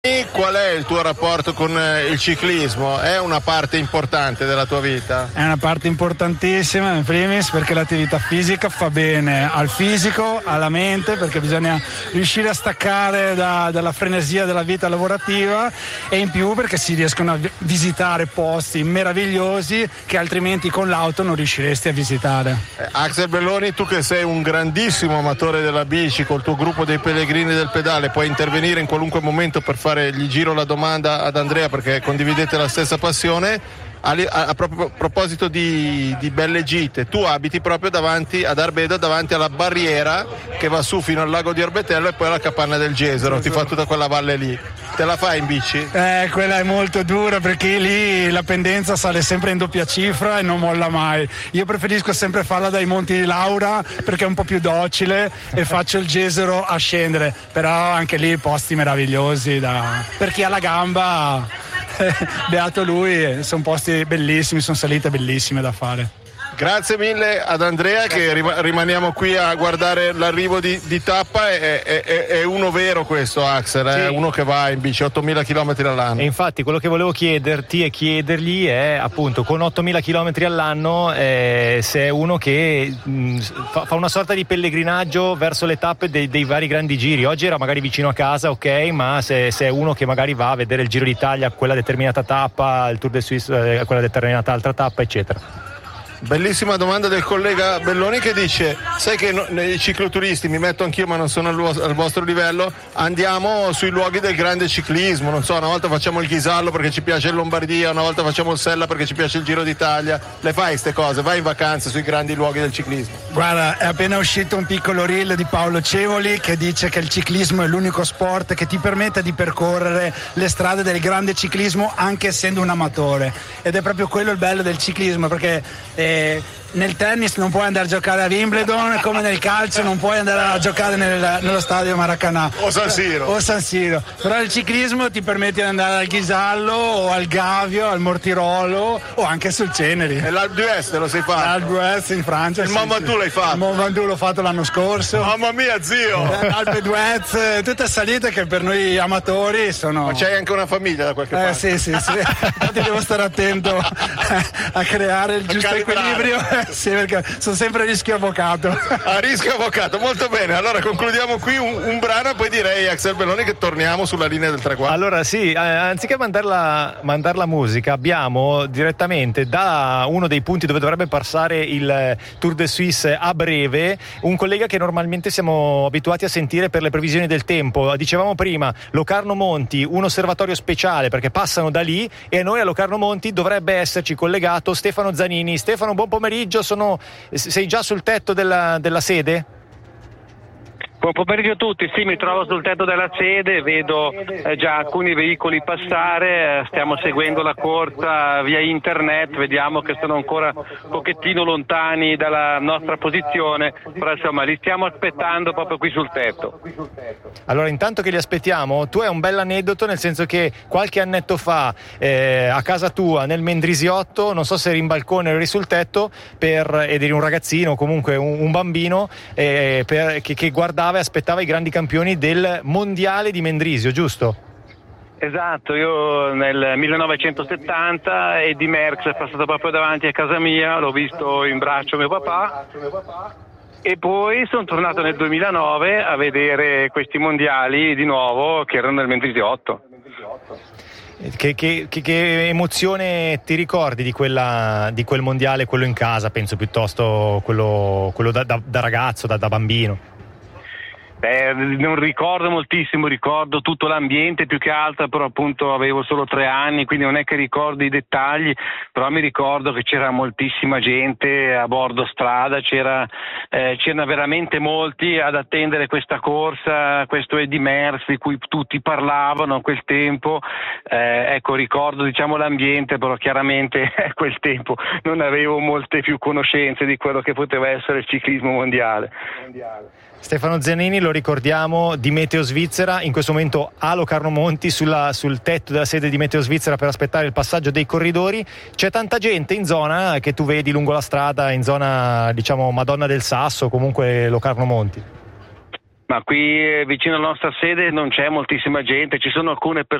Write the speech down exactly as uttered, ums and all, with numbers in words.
Qual è il tuo rapporto con il ciclismo? È una parte importante della tua vita? È una parte importantissima, in primis perché l'attività fisica fa bene al fisico, alla mente, perché bisogna riuscire a staccare da, dalla frenesia della vita lavorativa, e in più perché si riescono a visitare posti meravigliosi che altrimenti con l'auto non riusciresti a visitare. Eh, Axel Belloni, tu che sei un grandissimo amatore della bici, col tuo gruppo dei pellegrini del pedale puoi intervenire in qualunque momento per fare gli giro la domanda ad Andrea, perché condividete la stessa passione. A, a, a proposito di, di belle gite, tu abiti proprio davanti ad Arbedo, davanti alla barriera che va su fino al lago di Orbetello e poi alla capanna del Gesero, ti fa tutta quella valle lì. Te la fai in bici? Eh, quella è molto dura perché lì la pendenza sale sempre in doppia cifra e non molla mai. Io preferisco sempre farla dai Monti di Laura perché è un po' più docile e faccio il Gesero a scendere, però anche lì posti meravigliosi da... per chi ha la gamba. Beato lui, sono posti bellissimi, sono salite bellissime da fare. Grazie mille ad Andrea, che rimaniamo qui a guardare l'arrivo di, di tappa. È, è, è uno vero questo, Axel, è sì. Uno che va in bici ottomila chilometri all'anno. E infatti quello che volevo chiederti e chiedergli è appunto, con ottomila chilometri all'anno, eh, se è uno che mh, fa, fa una sorta di pellegrinaggio verso le tappe dei, dei vari grandi giri. Oggi era magari vicino a casa, ok, ma se, se è uno che magari va a vedere il Giro d'Italia, quella determinata tappa, il Tour de Suisse, eh, quella determinata altra tappa, eccetera. Bellissima domanda del collega Belloni, che dice: sai che no, nei cicloturisti, mi metto anch'io ma non sono al, al vostro livello, andiamo sui luoghi del grande ciclismo, non so, una volta facciamo il Ghisallo perché ci piace il Lombardia, una volta facciamo il Sella perché ci piace il Giro d'Italia. Le fai ste cose? Vai in vacanza sui grandi luoghi del ciclismo? Guarda, è appena uscito un piccolo reel di Paolo Cevoli che dice che il ciclismo è l'unico sport che ti permette di percorrere le strade del grande ciclismo anche essendo un amatore, ed è proprio quello il bello del ciclismo, perché eh, nel tennis non puoi andare a giocare a Wimbledon, come nel calcio non puoi andare a giocare nel, nello stadio Maracanã o San Siro. o San Siro, però il ciclismo ti permette di andare al Ghisallo o al Gavio, al Mortirolo o anche sul Ceneri. E l'Alpe d'Huez lo sei fatto? L'Alpe d'Huez in Francia. Il sì, Mont Ventoux sì. l'hai fatto? Il Mont Ventoux l'ho fatto l'anno scorso. Mamma mia, zio! L'Alpe d'Huez, tutte salite che per noi amatori sono... Ma c'hai anche una famiglia da qualche eh, parte? Sì, sì, sì. Infatti devo stare attento a creare il giusto equilibrio. Sì, perché sono sempre a rischio avvocato. A rischio avvocato, molto bene. Allora concludiamo qui un, un brano, poi direi, Axel Belloni, che torniamo sulla linea del traguardo. Allora sì, eh, anziché mandarla, mandar la musica, abbiamo direttamente da uno dei punti dove dovrebbe passare il Tour de Suisse a breve un collega che normalmente siamo abituati a sentire per le previsioni del tempo. Dicevamo prima, Locarno Monti, un osservatorio speciale perché passano da lì, e a noi a Locarno Monti dovrebbe esserci collegato Stefano Zanini. Stefano, buon pomeriggio, sono, sei già sul tetto della, della sede? Buon pomeriggio a tutti, sì, mi trovo sul tetto della sede, vedo eh, già alcuni veicoli passare, eh, stiamo seguendo la corsa via internet, vediamo che sono ancora un pochettino lontani dalla nostra posizione, però insomma li stiamo aspettando proprio qui sul tetto. Allora, intanto che li aspettiamo, tu hai un bel aneddoto, nel senso che qualche annetto fa eh, a casa tua nel Mendrisiotto, non so se eri in balcone o eri sul tetto, per, ed eri un ragazzino, comunque un, un bambino eh, per, che, che guardava e aspettava i grandi campioni del mondiale di Mendrisio, giusto? Esatto, io nel millenovecentosettanta Eddy Merckx è passato proprio davanti a casa mia, l'ho visto in braccio a mio papà e poi sono tornato nel duemilanove a vedere questi mondiali di nuovo che erano nel Mendrisiotto. Che, che, che, che emozione ti ricordi di, quella, di quel mondiale, quello in casa, penso, piuttosto quello, quello da, da, da ragazzo, da, da bambino? Beh, non ricordo moltissimo, ricordo tutto l'ambiente più che altro, però appunto avevo solo tre anni, quindi non è che ricordo i dettagli, però mi ricordo che c'era moltissima gente a bordo strada, c'era eh, c'erano veramente molti ad attendere questa corsa, questo Eddy Merckx di cui tutti parlavano a quel tempo, eh, ecco, ricordo diciamo l'ambiente, però chiaramente a quel tempo non avevo molte più conoscenze di quello che poteva essere il ciclismo mondiale. Stefano Zanini, lo ricordiamo, di Meteo Svizzera, in questo momento a Locarno Monti sulla, sul tetto della sede di Meteo Svizzera per aspettare il passaggio dei corridori. C'è tanta gente in zona che tu vedi lungo la strada, in zona diciamo Madonna del Sasso, comunque Locarno Monti? Ma qui eh, vicino alla nostra sede non c'è moltissima gente, ci sono alcune persone